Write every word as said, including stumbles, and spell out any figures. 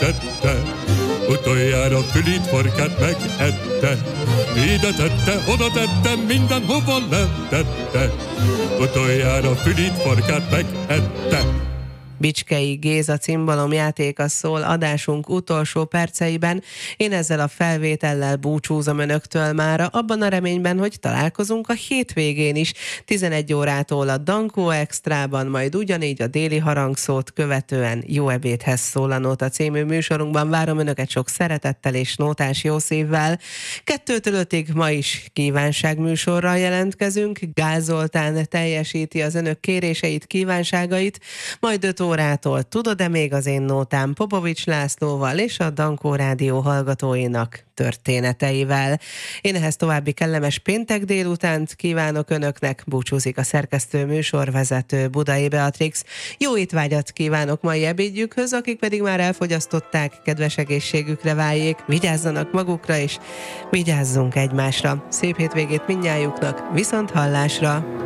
tette, utoljára fülét farkát megette. Ide tette, oda tette, mindenhova letette, utoljára fülét farkát megette. Bicskei Géza cimbalomjátéka szól adásunk utolsó perceiben. Én ezzel a felvétellel búcsúzom önöktől mára, abban a reményben, hogy találkozunk a hétvégén is, tizenegy órától a Dankó Extrában, majd ugyanígy a déli harangszót követően Jó ebédhez szól a Nóta című műsorunkban. Várom önöket sok szeretettel és nótás jó szívvel. Kettőtől ötig ma is kívánságműsorral jelentkezünk. Gál Zoltán teljesíti az önök kéréseit, kívánságait, majd öt órától Tudod-e még az én nótám Popovics Lászlóval és a Dankó Rádió hallgatóinak történeteivel. Én ehhez további kellemes péntek délutánt kívánok önöknek, búcsúzik a szerkesztő műsorvezető Budai Beatrix. Jó étvágyat kívánok mai ebédjükhöz, akik pedig már elfogyasztották, kedves egészségükre váljék, vigyázzanak magukra és vigyázzunk egymásra. Szép hétvégét mindnyájuknak, viszont hallásra!